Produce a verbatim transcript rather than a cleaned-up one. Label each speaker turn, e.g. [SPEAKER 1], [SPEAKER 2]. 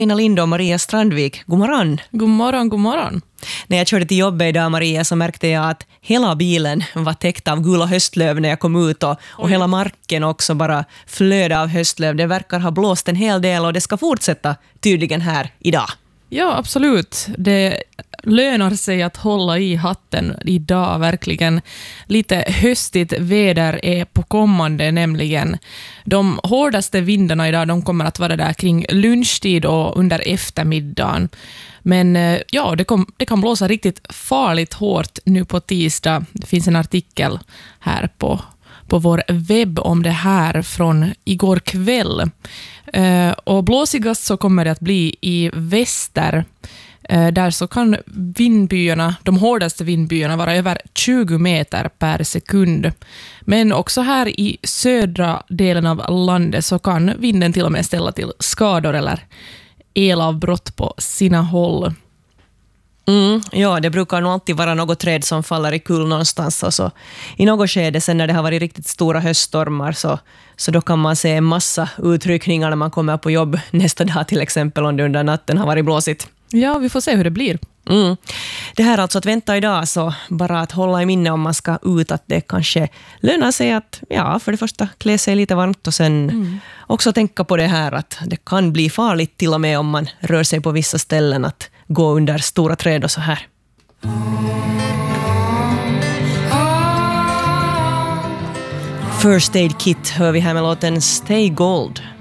[SPEAKER 1] Ina Lind och Maria Strandvik, god morgon.
[SPEAKER 2] God morgon, god morgon.
[SPEAKER 1] När jag körde till jobbet idag, Maria, så märkte jag att hela bilen var täckt av gula höstlöv när jag kom ut och, och hela marken också bara flödade av höstlöv. Det verkar ha blåst en hel del och det ska fortsätta tydligen här idag.
[SPEAKER 2] Ja, absolut. Det lönar sig att hålla i hatten idag, verkligen. Lite höstigt väder är på kommande, nämligen. De hårdaste vindarna idag, de kommer att vara där kring lunchtid och under eftermiddagen. Men ja, det, kom, det kan blåsa riktigt farligt hårt nu på tisdag. Det finns en artikel här på, på vår webb om det här från igår kväll. Uh, och blåsigast så kommer det att bli i väster. Uh, där så kan vindbyarna, de hårdaste vindbyarna vara över tjugo meter per sekund. Men också här i södra delen av landet så kan vinden till och med ställa till skador eller elavbrott på sina håll.
[SPEAKER 1] Mm, ja, det brukar nog alltid vara något träd som faller i kull någonstans. Och så, i något skede sen när det har varit riktigt stora höststormar så, så då kan man se en massa utryckningar när man kommer på jobb nästa dag, till exempel om det under natten har varit blåsigt.
[SPEAKER 2] Ja, vi får se hur det blir.
[SPEAKER 1] Mm. Det här alltså att vänta idag, så bara att hålla i minne om man ska ut att det kanske lönar sig att, ja, för det första klä sig lite varmt och sen mm. också tänka på det här att det kan bli farligt till och med om man rör sig på vissa ställen att gå under stora träd och så här. First Aid Kit hör vi här med låten Stay Gold.